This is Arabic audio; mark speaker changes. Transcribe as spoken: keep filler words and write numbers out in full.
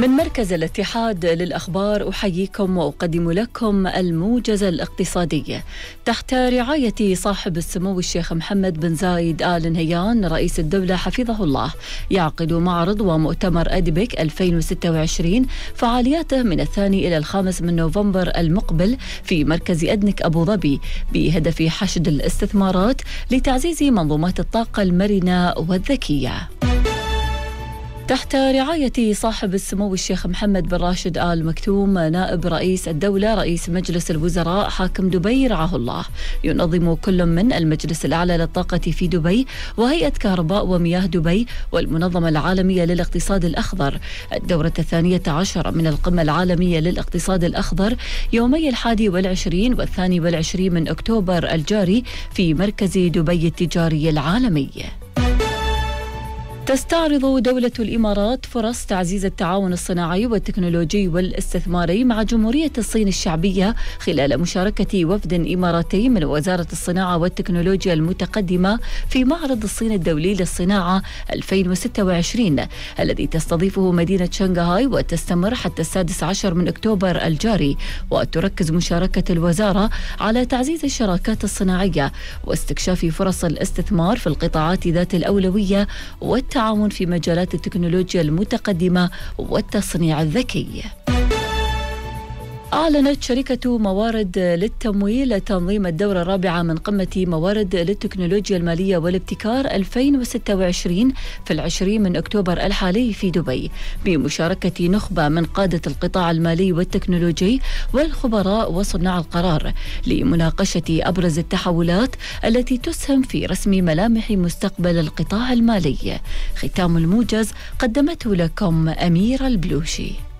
Speaker 1: من مركز الاتحاد للأخبار أحييكم وأقدم لكم الموجز الاقتصادي تحت رعاية صاحب السمو الشيخ محمد بن زايد آل نهيان رئيس الدولة حفظه الله. يعقد معرض ومؤتمر أديبك ألفين وستة وعشرين فعالياته من الثاني إلى الخامس من نوفمبر المقبل في مركز أدنك أبو ظبي بهدف حشد الاستثمارات لتعزيز منظومات الطاقة المرنة والذكية. تحت رعاية صاحب السمو الشيخ محمد بن راشد آل مكتوم نائب رئيس الدولة رئيس مجلس الوزراء حاكم دبي رعاه الله، ينظم كل من المجلس الأعلى للطاقة في دبي وهيئة كهرباء ومياه دبي والمنظمة العالمية للاقتصاد الأخضر الدورة الثانية عشر من القمة العالمية للاقتصاد الأخضر يومي الحادي والعشرين والثاني والعشرين من أكتوبر الجاري في مركز دبي التجاري العالمي. تستعرض دولة الإمارات فرص تعزيز التعاون الصناعي والتكنولوجي والاستثماري مع جمهورية الصين الشعبية خلال مشاركة وفد إماراتي من وزارة الصناعة والتكنولوجيا المتقدمة في معرض الصين الدولي للصناعة ألفين وستة وعشرين الذي تستضيفه مدينة شنغهاي وتستمر حتى السادس عشر من أكتوبر الجاري. وتركز مشاركة الوزارة على تعزيز الشراكات الصناعية واستكشاف فرص الاستثمار في القطاعات ذات الأولوية والتعاون في مجالات التكنولوجيا المتقدمة والتصنيع الذكي. أعلنت شركة موارد للتمويل تنظيم الدورة الرابعة من قمة موارد للتكنولوجيا المالية والابتكار ألفين وستة وعشرين في العشرين من أكتوبر الحالي في دبي بمشاركة نخبة من قادة القطاع المالي والتكنولوجي والخبراء وصناع القرار لمناقشة أبرز التحولات التي تسهم في رسم ملامح مستقبل القطاع المالي. ختام الموجز قدمته لكم أميرة البلوشي.